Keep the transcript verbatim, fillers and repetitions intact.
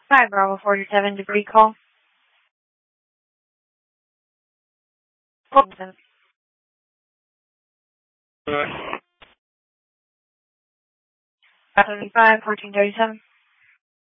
Five Bravo forty-seven debris call. Fulton. Seventy-five fourteen thirty-seven.